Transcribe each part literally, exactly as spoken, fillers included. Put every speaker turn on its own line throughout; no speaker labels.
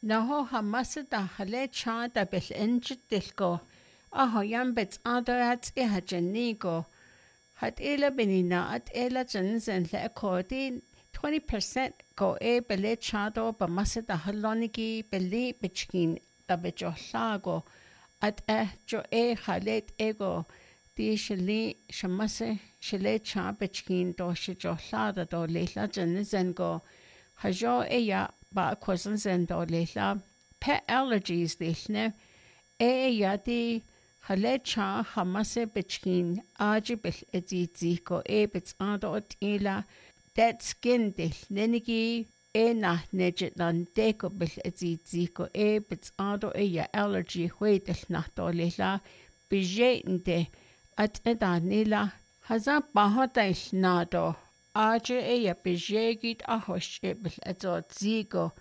Naho hamasa da hale cha da bel enjitilko. Aho yan bets adoyats e hajanigo. Hat ela benina at ela janzen le akodi twenty percent go e bele chado ba masa da haloniki beli bichkin da bejohlago. At eh jo e halet ego. Di shali shamase shale cha bichkin do shijohlada do leila janzen go. Hajo e ya ba kwazan zendo leila pet allergies lehne e ya di hale cha hamase bichkin aji bil edzi ko e bits ado ila dead skin dil nenigi e na nejet nan deko bil edzi ko e bits ado e ya allergy huedel na do leila bijente at eda nila haza bahota nado Aje e ya bijegit a hoshibel eto zigo.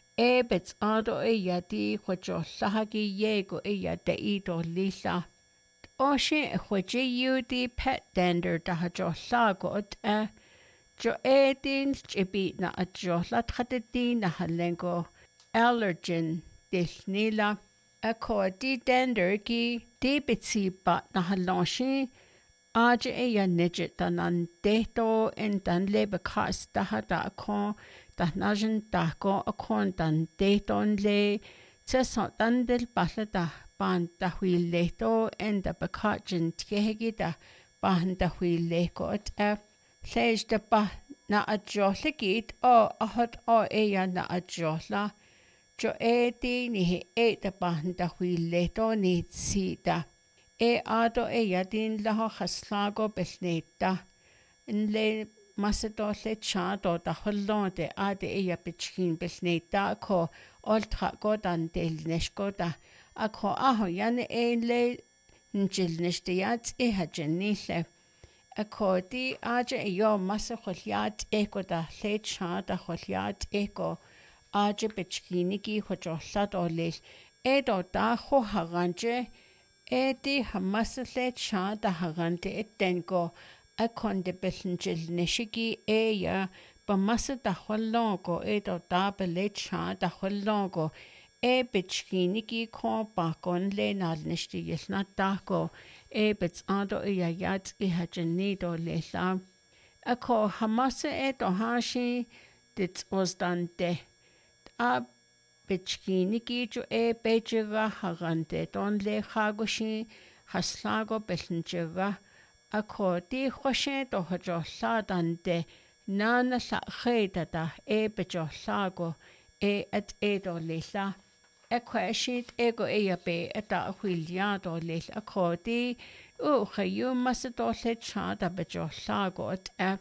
E bets ado e ya di hojo lahagi yego e ya de ido lila. Oshe e hoje yu di pet dander da hajo lago ot e. Jo e din chibi na a jo latrate di na halengo. Allergen dil nila. A ko di dander ki di bitsi ba na halonshi. Aje e ya nejet dan an deto en dan lebe kas daha da akon da najen da ko akon dan deton le tsa dan del balla da ban da hui leto en da bakajin tkehegi da ban da hui leko at e lej da ba na adjohlegit o ahot o e ya na adjohla jo e di ni he e da ban da hui leto ni si da E ado e yadin laho haslago belneta. In le macedo le chado da holonde ade e ya bichkin belneta ko oltra godan del neshkoda. Ako aho yane e le njil neshtiat e hajanile. Ako di aje e yo masa holiat eko da le chada holiat eko aje bichkiniki hojolad olil. Edo da ho haranje E di hamasle cha da harante etengo a konde besenjil neshigi e ya ba masa da holongo e do da bele cha da holongo e bichkiniki ko bakon le nal neshti yesna dako e bits ado e ya yat e hajanido le la a ko hamasa e do hashi dit was dan de a Bichkiniki jo e bejira harante don le chagoshi haslago besenjira a ko di choshe do hojo ladande nana la cheda da e bejo lago e at e do lila e kweshit ego e ya be eta huiliado lil a ko di u chayu masedo le cha da bejo lago at e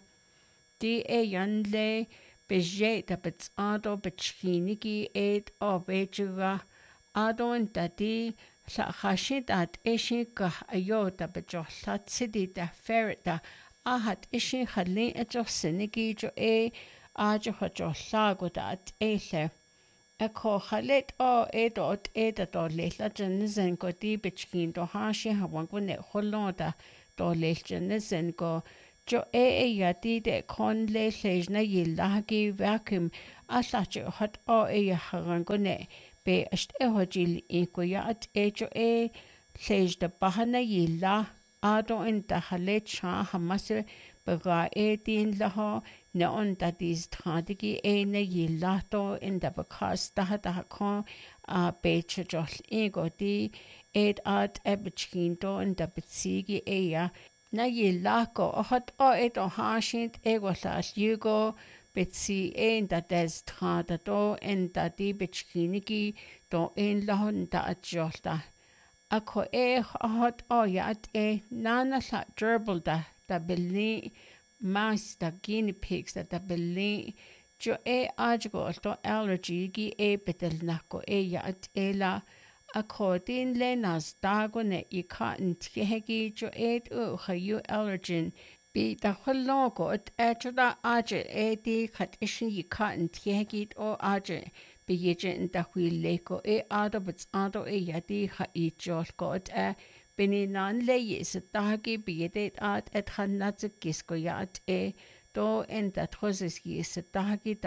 di e yan le Beje da bets ado bichkiniki eid o bejura ado en dadi la hashid at ishi gah ayo da bejo lat sidi da ferret da ahat ishi khali ejo siniki jo e ajo hojo lago da at ele e ko khalet o eid o at eid do lela jenizen go di bichkin do hashi hawan go ne holoda do lel jenizen go Jo e e yadi de kon le lejna yillahagi vacuum asacho hot o e harangone be ast e hojil e ko ya at e jo e lejda bahana yilla ado in da hale cha hamase bega e din laho ne on da dis tradigi e ne yilla to in da bakas da da kon a be chojol e go di ed at e bichkin to in da bitsigi e ya Na ye lako o hot o et o hashint e wasas yugo bitsi en da des trada do en da di bichkiniki do en lahon da adjolta. Ako e hot o yat e nana sa gerbil da da beli mas da guinea pigs da da beli jo e ajgo to allergy gi e betel nako e yat e la According le nas dagone i cotton tihegi jo ed u chayu allergen bi da hologo at etra aje edi kat ishi i cotton tihegi o aje bi yeje in da hui leko e ado bits ado e yadi ha i jol got e bini nan le yes dagi bi yedet at et hanatz kisko yat e do en da troses yes dagi da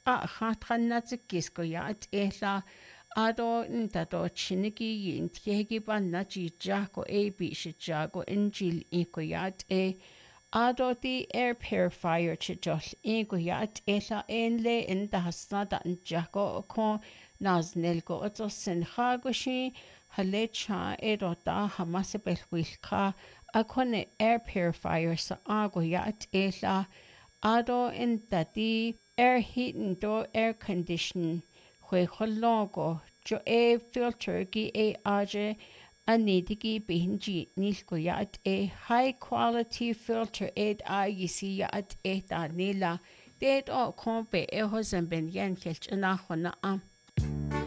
a khatrannatikis ko yaat ela ado ntato chiniki yintiegi banna jija ko e bishija ko injil iko yaat e ado di air purifier chijol iko yaat ela enle indahasna da njako ko naznel ko oto sinhagoshi halecha erota hamasebel wilka akone air purifier sa ago yaat ela ado intati air heating do air condition hwe khologo jo e filter gi e aje anidigi binji nilko yaat e high quality filter ed a yisi yaat e ta nila det o kombe e hosen ben yen kelch na khona am